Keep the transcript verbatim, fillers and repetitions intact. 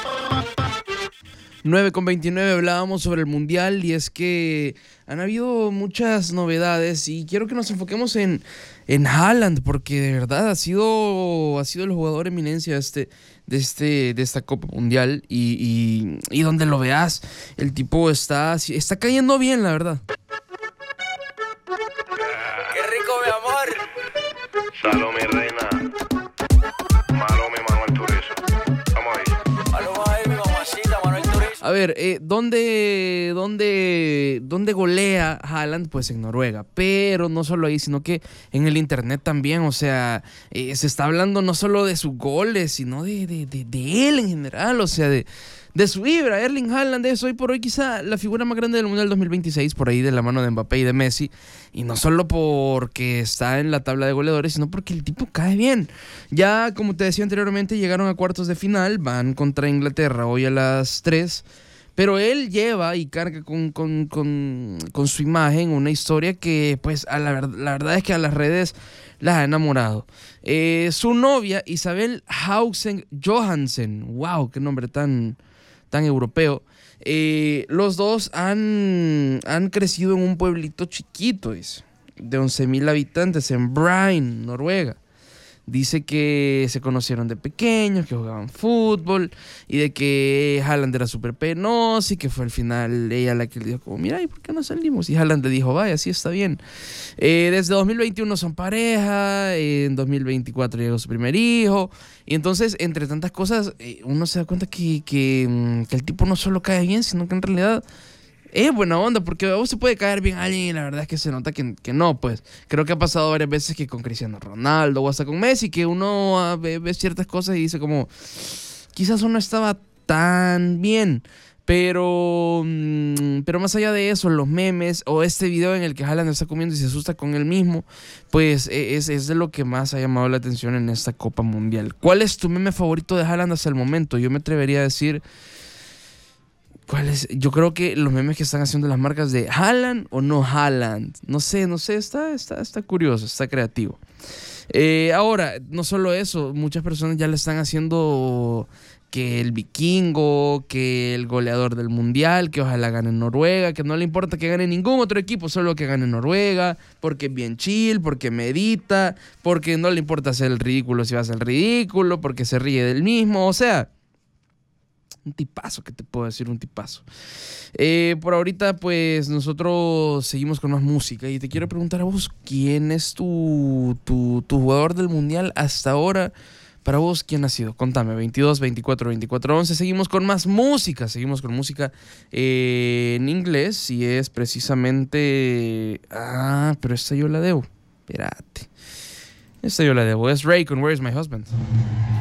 nueve con veintinueve hablábamos sobre el Mundial y es que han habido muchas novedades y quiero que nos enfoquemos en, en Haaland porque de verdad ha sido, ha sido el jugador eminencia de, este, de, este, de esta Copa Mundial y, y, y donde lo veas, el tipo está, está cayendo bien, la verdad. ¡Qué rico, mi amor! Salud, mi reina. Malo, mi Manuel Turizo. Vamos ahí. Saludos ahí, mi mamacita, Manuel Turizo. A ver, eh, ¿dónde, dónde, ¿dónde golea Haaland? Pues en Noruega, pero no solo ahí, sino que en el internet también, o sea, eh, se está hablando no solo de sus goles, sino de, de, de, de él en general, o sea, de, de su vibra. Erling Haaland es hoy por hoy quizá la figura más grande del Mundial dos mil veintiséis, por ahí de la mano de Mbappé y de Messi, y no solo porque está en la tabla de goleadores, sino porque el tipo cae bien. Ya, como te decía anteriormente, llegaron a cuartos de final, van contra Inglaterra hoy a las tres, pero él lleva y carga con, con, con, con su imagen una historia que, pues, a la, la verdad es que a las redes las ha enamorado. Eh, su novia, Isabel Hausen Johansen, wow, qué nombre tan, tan europeo. Eh, los dos han, han crecido en un pueblito chiquito, dice, de once mil habitantes en Bryn, Noruega. Dice que se conocieron de pequeños, que jugaban fútbol y de que Haaland era súper penoso y que fue al final ella la que le dijo como, mira, ¿y por qué no salimos? Y Haaland le dijo, vaya, sí está bien. Eh, desde dos mil veintiuno son pareja, eh, en dos mil veinticuatro llegó su primer hijo y entonces, entre tantas cosas, eh, uno se da cuenta que, que, que el tipo no solo cae bien, sino que en realidad es buena onda, porque a vos se puede caer bien a alguien y la verdad es que se nota que, que no, pues. Creo que ha pasado varias veces que con Cristiano Ronaldo o hasta con Messi, que uno ah, ve, ve ciertas cosas y dice como, quizás uno estaba tan bien. Pero, mmm, pero más allá de eso, los memes o este video en el que Haaland está comiendo y se asusta con él mismo, pues es, es de lo que más ha llamado la atención en esta Copa Mundial. ¿Cuál es tu meme favorito de Haaland hasta el momento? Yo me atrevería a decir... ¿Cuál es? Yo creo que los memes que están haciendo las marcas de Haaland o no Haaland. No sé, no sé, está, está, está curioso, está creativo. Eh, ahora, no solo eso, muchas personas ya le están haciendo que el vikingo, que el goleador del mundial, que ojalá gane Noruega, que no le importa que gane ningún otro equipo, solo que gane Noruega, porque es bien chill, porque medita, porque no le importa hacer el ridículo si va a hacer el ridículo, porque se ríe del mismo, o sea... Un tipazo, ¿qué te puedo decir? Un tipazo. Eh, por ahorita, pues, nosotros seguimos con más música. Y te quiero preguntar a vos, ¿quién es tu, tu, tu jugador del Mundial hasta ahora? Para vos, ¿quién ha sido? Contame, veintidós, veinticuatro, veinticuatro, once. Seguimos con más música. Seguimos con música eh, en inglés. Y es precisamente... Ah, pero esta yo la debo. Espérate. Esta yo la debo. Es Ray con Where's My Husband.